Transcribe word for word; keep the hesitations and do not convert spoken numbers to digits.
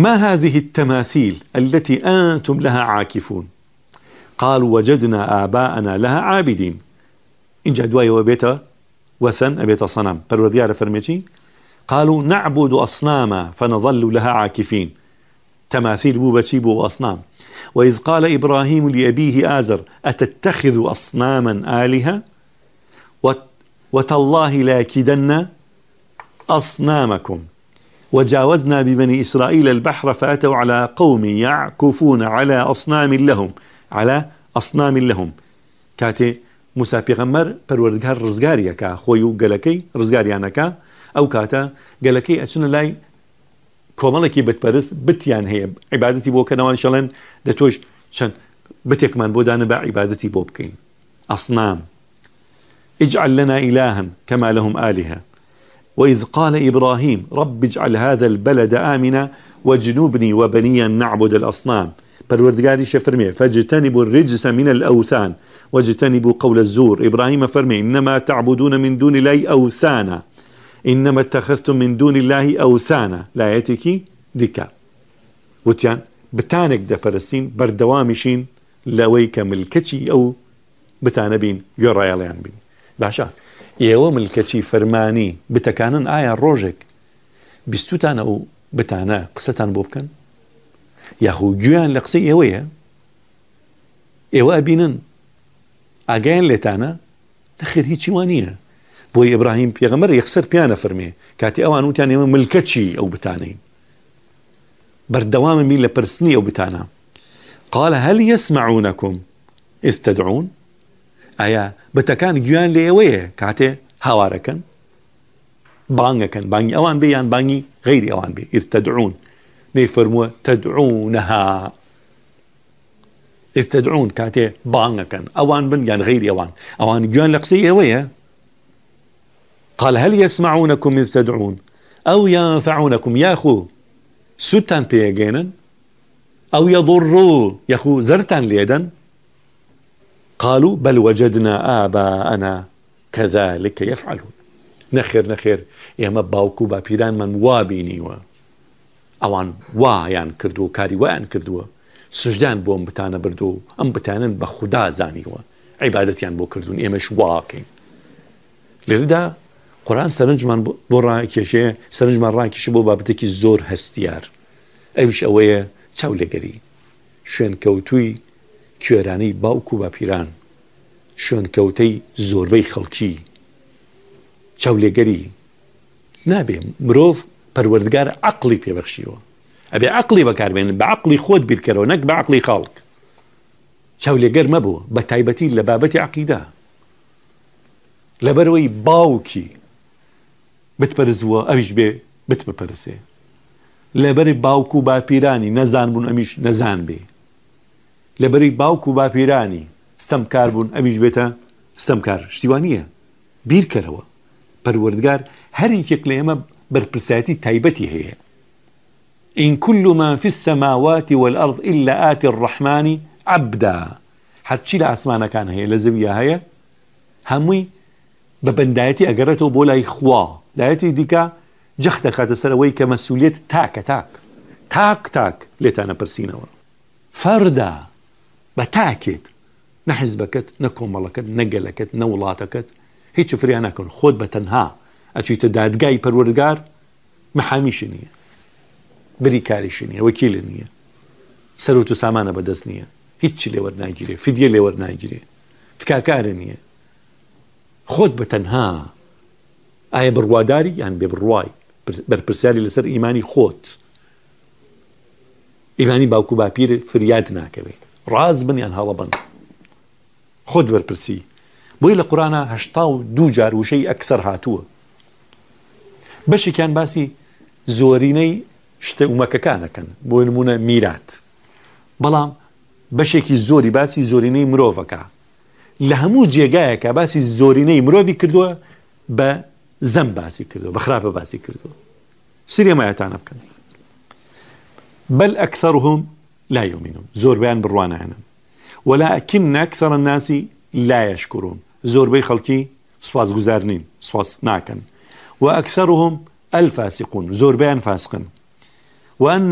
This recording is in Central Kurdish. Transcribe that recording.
ما هذه التماثيل التي أنتم لها عاكفون؟ قالوا وجدنا آباءنا لها عابدين. إن جدواي وبيت وثن أبيت صنم بالورديار فرميتي قالوا نعبد أصناما فنظل لها عاكفين. تماثيل بو بتشيبو أصنام. وإذ قال إبراهيم لأبيه آزر أتتخذ أصناما آلهة وتالله لاكدن أصنامكم. وجاوزنا ببني إسرائيل البحر فأتوا على قوم يعكفون على أصنام لهم على أصنام لهم. كاتي موسى پیغمبر پروردگار رزگاریا کا خویو گلکی رزگاریانه کا او کاتا گلکی اچن لای کوملکی بتپرس بتیان هي عبادتي بو كنوان شلن دتوش شن بتك من بودان با عبادتي بو بكين أصنام. اجعل لنا إلها كما لهم آلهة. وإذ قال إبراهيم رب اجعل هذا البلد آمنا واجنبني وبني أن نعبد الأصنام. پروردگاری فرمي فاجتنبوا الرجس من الأوثان واجتنبوا قول الزور. إبراهيم فرمي إنما تعبدون من دون الله أوثانا إنما اتخذتم من دون الله أوثانا. لا يتكي ديكا وتيان بتانك دا فرسين بردوامشين لويك ملكتي أو بتانبين يرياليان بين باشا يوم ملكتي فرماني بتكانن آية روجك بستوتان أو بتانا قصتان بوبكن ياخو جوان لقصي ايوه ايوه ابينن اگين لتانا نخير هيتشي وانيه بوي ابراهيم بيغمر يخسر بيانا فرمي كاتي اوانو تاني ملكتشي او بتاني بردوام مين لبرسني او بتانا. قال هل يسمعونكم اذ تدعون؟ ايا بتكان جوان ليوه كاتي هواركن بانغكن بانغي اوان بيان بانغي غيري اوان بي اذ تدعون بيفرموا تدعونها إذ تدعون كاتي بانكن أوان بن يعني غير أوان أوان جوان لقصية ويا. قال هل يسمعونكم إذ تدعون أو ينفعونكم ياخو ستان بيجينا أو يضروا ياخو زرتان ليدا. قالوا بل وجدنا آباءنا كذلك يفعلون. نخير نخير يا مباوكو بابيران من وابيني و اوان وا یان کردو کاری وان کردو سجدان بوم بتانا بردو ام بتانن بخدا زانی و عبادتيان بو کردون ایمش واقعی لذا قرآن سرنج من برا کشه سرنج من را کشه بو بابتکی زور هستیار ایش اوه چاولگری شون کوتوی کورانی باوکو با پیران شون کوتی زوربی خلکی چاولگری نابیم مروف پروردگار عقلی پی بخشیوه ابي عقلي بكار بين بعقلي خود بيركرو نك بعقلي خالق شاولي غير مبو بتايبتي لبابتي عقيده لبروي باوكي بتبرزوا ابيش بي بتبرسه لبري باوكو باپيراني نزان بون اميش نزان بي لبري باوكو باپيراني استمكار بون اميش بيتا استمكار شتيوانيه بيركروا پروردگار هر يك ليما برپرساتي تايبتي هي. إن كل ما في السماوات والأرض إلا آتي الرحمن عبدا. حتى لا أسمعنا كان هي لزبيا هي هموي ببندايتي أقرته بولا إخوا لايتي ديكا جختك هتسروي كمسؤولية تاك تاك تاك تاك لتانا برسينا فردا بتاكد نحزبكت نكون ملكت نقلكت نولاتكت هيك فريانا كن خود بتنها أشي تداد جاي پروردگار محاميش نية بريكاريش نية وكيل نية سروتو سامانة بدس نية هيتش اللي ورنا يجري فدية اللي ورنا يجري تكاكار نية خود بتنها آية برواداري يعني ببرواي بربرسالي لسر إيماني خود إيماني باوكو بابير فريادنا كبير راز بني أنها لبن خود بربرسي بوي القرآن هشتاو دو جار وشي أكثر هاتوه بشي كان باسي زوريني شتا ومكاكانا كان بو نمونا ميرات بلام بشيكي زوري باسي زوريني مروفكا لهمو جيغايكا باسي زوريني مروفي كردوه بزن باسي كردوه بخرابة باسي كردوه سيريا ما يتعنى بكن بل أكثرهم لا يؤمنون زور بيان بروانا هنا ولكن أكثر الناس لا يشكرون زور بي خلقي سواس گزارنين سواس ناكن وأكثرهم الفاسقون زور بيان فاسقن وأن